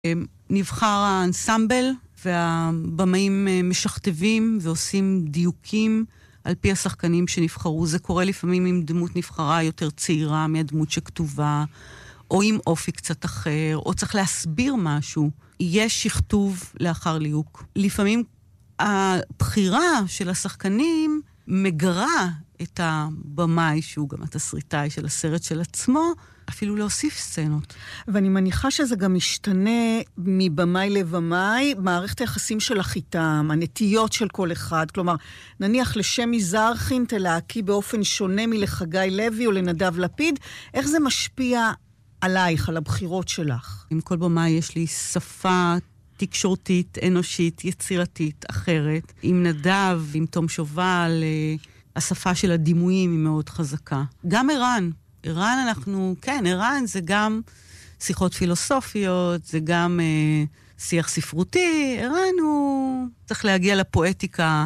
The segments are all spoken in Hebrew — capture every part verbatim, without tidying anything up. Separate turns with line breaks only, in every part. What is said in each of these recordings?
נבחר האנסמבל, והבמאים משכתבים ועושים דיוקים על פי השחקנים שנבחרו. זה קורה לפעמים עם דמות נבחרה יותר צעירה מהדמות שכתובה, או עם אופי קצת אחר, או צריך להסביר משהו. יש שכתוב לאחר ליהוק. לפעמים הבחירה של השחקנים מגרה את הבמאי, שהוא גם התסריטאי של הסרט של עצמו, אפילו להוסיף סצנות.
ואני מניחה שזה גם משתנה מבמאי לבמאי, מערכת היחסים שלך איתם, הנטיות של כל אחד. כלומר, נניח לשמי זרחין תלהקי באופן שונה מלחגי לוי או לנדב לפיד, איך זה משפיע עלייך, על הבחירות שלך?
עם כל במאי יש לי שפה תקשורתית, אנושית, יצירתית, אחרת. עם נדב, עם תום שובל, השפה של הדימויים היא מאוד חזקה. גם ערן. ערן אנחנו, כן, ערן זה גם שיחות פילוסופיות, זה גם אה, שיח ספרותי. ערן הוא צריך להגיע לפואטיקה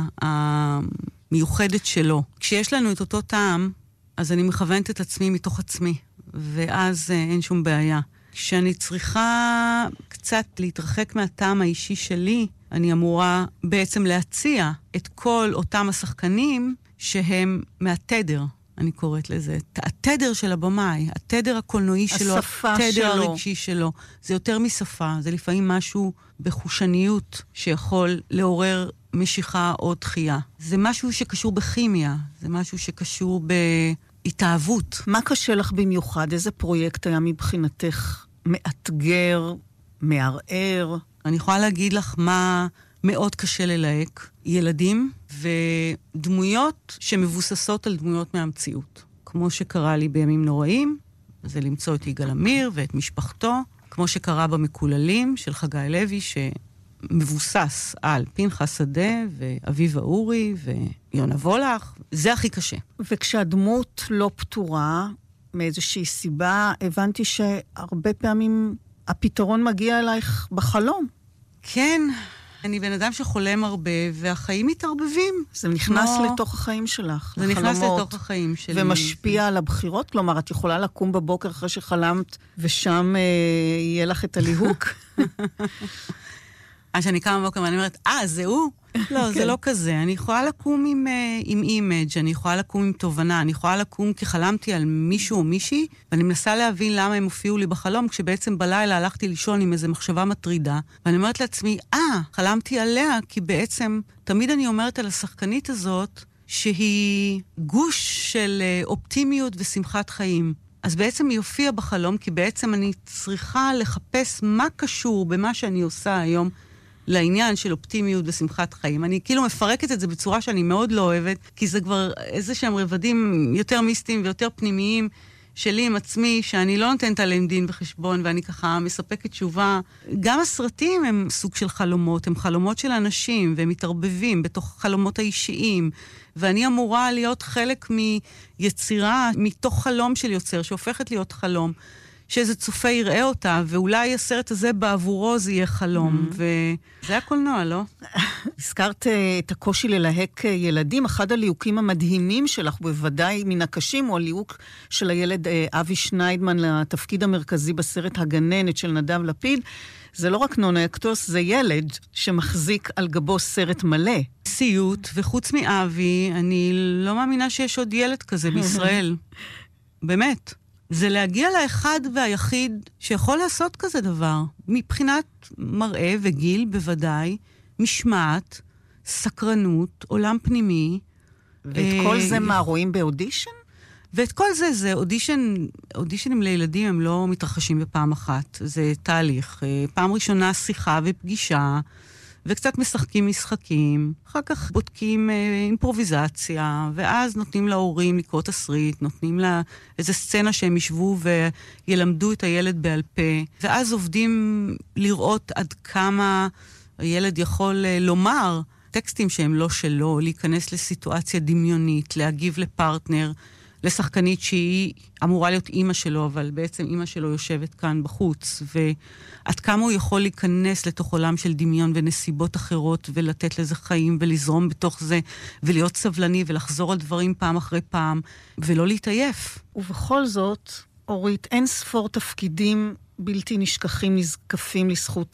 המיוחדת שלו. כשיש לנו את אותו טעם, אז אני מכוונת את עצמי מתוך עצמי, ואז אה, אין שום בעיה. כשאני צריכה קצת להתרחק מהטעם האישי שלי, אני אמורה בעצם להציע את כל אותם השחקנים שהם מהתדר. אני קוראת לזה, התדר של הבמאי, התדר הקולנועי שלו, התדר הרגשי שלו. זה יותר משפה, זה לפעמים משהו בחושניות שיכול לעורר משיכה או דחייה. זה משהו שקשור בכימיה, זה משהו שקשור בהתאהבות.
מה קשה לך במיוחד? איזה פרויקט היה מבחינתך מאתגר, מערער?
אני יכולה להגיד לך מה מאוד קשה ללהק. ילדים ודמויות שמבוססות על דמויות מהמציאות. כמו שקרה לי בימים נוראים, זה למצוא את יגאל עמיר ואת משפחתו, כמו שקרה במקוללים של חגי לוי, שמבוסס על פנחס שדה ואביבה אורי ויונה וולך. זה הכי קשה.
וכשהדמות לא פתורה, מאיזושהי סיבה, הבנתי שהרבה פעמים הפתרון מגיע אלייך בחלום.
כן, אני בן אדם שחולם הרבה, והחיים מתערבבים.
זה נכנס כמו... לתוך החיים שלך.
זה נכנס לתוך החיים שלי.
ומשפיע על הבחירות? כלומר, את יכולה לקום בבוקר אחרי שחלמת, ושם אה, יהיה לך את הליהוק?
אז שאני קמה בבוקר ואני אומרת, אה, זה הוא? לא, זה לא כזה. אני יכולה לקום עם, עם אימג', אני יכולה לקום עם תובנה, אני יכולה לקום כי חלמתי על מישהו או מישהי, ואני מנסה להבין למה הם הופיעו לי בחלום, כשבעצם בלילה הלכתי לישון עם איזו מחשבה מטרידה, ואני אומרת לעצמי, אה, חלמתי עליה, כי בעצם תמיד אני אומרת על השחקנית הזאת, שהיא גוש של אופטימיות ושמחת חיים. אז בעצם היא הופיעה בחלום, כי בעצם אני צריכה לחפש מה קשור במה שאני עושה היום, לעניין של אופטימיות ושמחת חיים. אני כאילו מפרקת את זה בצורה שאני מאוד לא אוהבת, כי זה כבר איזה שהם רבדים יותר מיסטיים ויותר פנימיים שלי עם עצמי, שאני לא נותנת עליהם דין וחשבון, ואני ככה מספקת תשובה. גם הסרטים הם סוג של חלומות, הם חלומות של אנשים, והם מתערבבים בתוך חלומות האישיים, ואני אמורה להיות חלק מיצירה, מתוך חלום של יוצר, שהופכת להיות חלום. שאיזה צופה יראה אותה, ואולי הסרט הזה בעבורו זה יהיה חלום, וזה הקולנוע, לא?
הזכרת את הקושי ללהק ילדים, אחד הליהוקים המדהימים שלך, בוודאי מן הקשים, הוא הליהוק של הילד אבי שניידמן לתפקיד המרכזי בסרט הגננת של נדב לפיד. זה לא רק נון אקטוס, זה ילד שמחזיק על גבו סרט מלא.
סיוט, וחוץ מאבי, אני לא מאמינה שיש עוד ילד כזה בישראל. באמת. זה להגיע לאחד והיחיד שיכול לעשות כזה דבר. מבחינת מראה וגיל בוודאי, משמעת, סקרנות, עולם פנימי.
ואת כל זה מה, רואים באודישן?
ואת כל זה, זה אודישן, אודישנים לילדים הם לא מתרחשים בפעם אחת. זה תהליך. פעם ראשונה שיחה ופגישה, וקצת משחקים משחקים, אחר כך בודקים אה, אימפרוביזציה, ואז נותנים להורים לקרוא תסריט, נותנים לה איזו סצנה שהם ישבו וילמדו את הילד בעל פה, ואז עובדים לראות עד כמה הילד יכול אה, לומר טקסטים שהם לא שלו, להיכנס לסיטואציה דמיונית, להגיב לפרטנר, לשחקנית שהיא אמורה להיות אימא שלו, אבל בעצם אימא שלו יושבת כאן בחוץ, ועד כמה הוא יכול להיכנס לתוך עולם של דמיון ונסיבות אחרות, ולתת לזה חיים, ולזרום בתוך זה, ולהיות סבלני, ולחזור על דברים פעם אחרי פעם, ולא להתעייף.
ובכל זאת, אורית, אין ספור תפקידים בלתי נשכחים, נזקפים לזכות